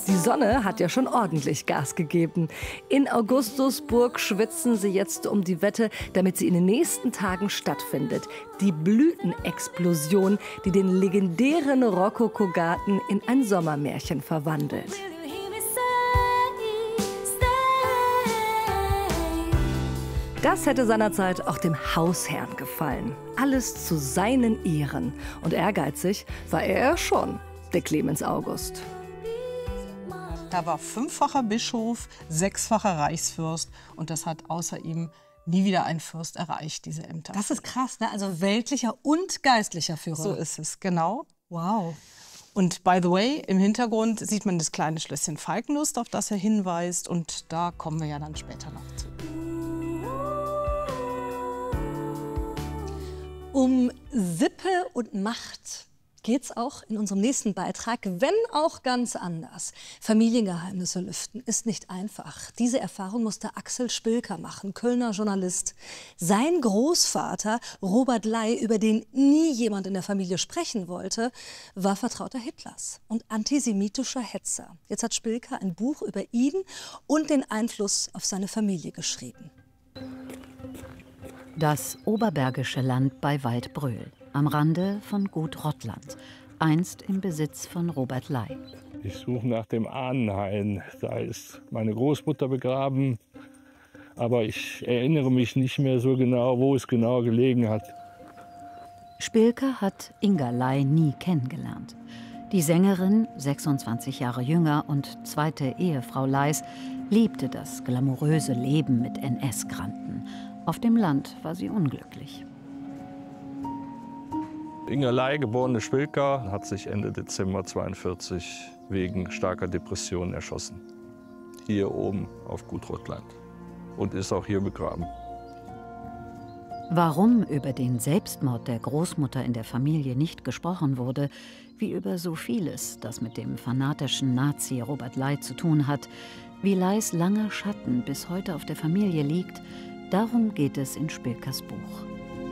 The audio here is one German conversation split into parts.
Die Sonne hat ja schon ordentlich Gas gegeben. In Augustusburg schwitzen sie jetzt um die Wette, damit sie in den nächsten Tagen stattfindet. Die Blütenexplosion, die den legendären Rokokogarten in ein Sommermärchen verwandelt. Das hätte seinerzeit auch dem Hausherrn gefallen. Alles zu seinen Ehren. Und ehrgeizig war er schon, der Clemens August. Er war 5-facher Bischof, 6-facher Reichsfürst und das hat außer ihm nie wieder ein Fürst erreicht, diese Ämter. Das ist krass, ne? Also weltlicher und geistlicher Führer. So ist es, genau. Wow. Und by the way, im Hintergrund sieht man das kleine Schlösschen Falkenlust, auf das er hinweist. Und da kommen wir ja dann später noch zu. Um Sippe und Macht geht's auch in unserem nächsten Beitrag, wenn auch ganz anders. Familiengeheimnisse lüften ist nicht einfach. Diese Erfahrung musste Axel Spilker machen, Kölner Journalist. Sein Großvater, Robert Ley, über den nie jemand in der Familie sprechen wollte, war Vertrauter Hitlers und antisemitischer Hetzer. Jetzt hat Spilker ein Buch über ihn und den Einfluss auf seine Familie geschrieben. Das oberbergische Land bei Waldbröl, am Rande von Gut Rottland, einst im Besitz von Robert Ley. Ich suche nach dem Ahnenhain. Da ist meine Großmutter begraben. Aber ich erinnere mich nicht mehr so genau, wo es genau gelegen hat. Spilker hat Inga Ley nie kennengelernt. Die Sängerin, 26 Jahre jünger und zweite Ehefrau Leys, liebte das glamouröse Leben mit NS-Granden. Auf dem Land war sie unglücklich. Inga Ley, geborene Spilker, hat sich Ende Dezember 1942 wegen starker Depressionen erschossen. Hier oben auf Gut Rottland. Und ist auch hier begraben. Warum über den Selbstmord der Großmutter in der Familie nicht gesprochen wurde, wie über so vieles, das mit dem fanatischen Nazi Robert Ley zu tun hat, wie Leys langer Schatten bis heute auf der Familie liegt, darum geht es in Spilkers Buch.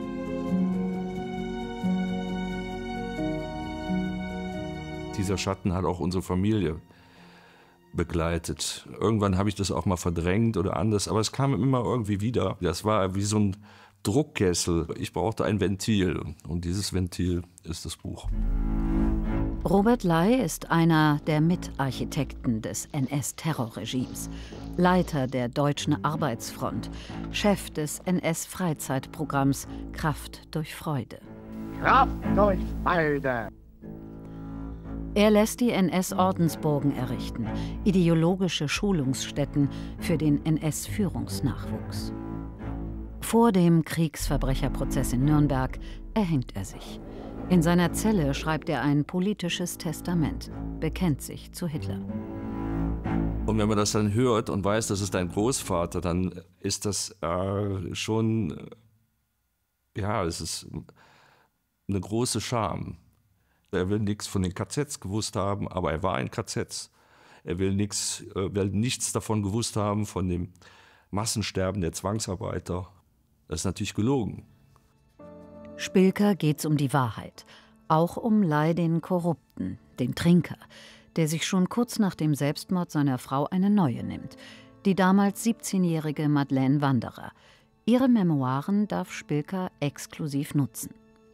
Dieser Schatten hat auch unsere Familie begleitet. Irgendwann habe ich das auch mal verdrängt oder anders, aber es kam immer irgendwie wieder. Das war wie so ein Druckkessel. Ich brauchte ein Ventil und dieses Ventil ist das Buch. Robert Ley ist einer der Mitarchitekten des NS-Terrorregimes, Leiter der Deutschen Arbeitsfront, Chef des NS-Freizeitprogramms Kraft durch Freude. Kraft durch Freude! Er lässt die NS-Ordensburgen errichten, ideologische Schulungsstätten für den NS-Führungsnachwuchs. Vor dem Kriegsverbrecherprozess in Nürnberg erhängt er sich. In seiner Zelle schreibt er ein politisches Testament, bekennt sich zu Hitler. Und wenn man das dann hört und weiß, das ist dein Großvater, dann ist das schon, ja, es ist eine große Scham. Er will nichts von den KZs gewusst haben, aber er war in KZs. Er will nichts davon gewusst haben, von dem Massensterben der Zwangsarbeiter. Das ist natürlich gelogen. Spilker geht's um die Wahrheit. Auch um Ley den Korrupten, den Trinker, der sich schon kurz nach dem Selbstmord seiner Frau eine neue nimmt. Die damals 17-jährige Madeleine Wanderer. Ihre Memoiren darf Spilker exklusiv nutzen.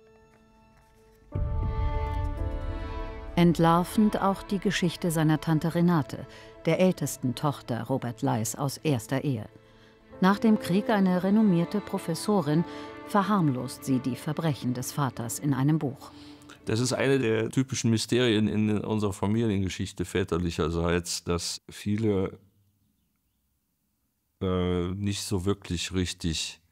Entlarvend auch die Geschichte seiner Tante Renate, der ältesten Tochter Robert Leys aus erster Ehe. Nach dem Krieg eine renommierte Professorin, verharmlost sie die Verbrechen des Vaters in einem Buch. Das ist eine der typischen Mysterien in unserer Familiengeschichte väterlicherseits, dass viele nicht so wirklich richtig